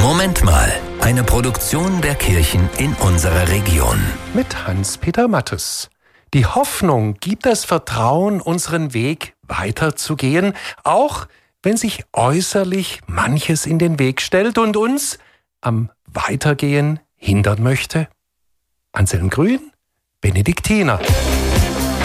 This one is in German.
Moment mal, eine Produktion der Kirchen in unserer Region. Mit Hans-Peter Mattes. Die Hoffnung gibt das Vertrauen, unseren Weg weiterzugehen, auch wenn sich äußerlich manches in den Weg stellt und uns am Weitergehen hindern möchte. Anselm Grün, Benediktiner.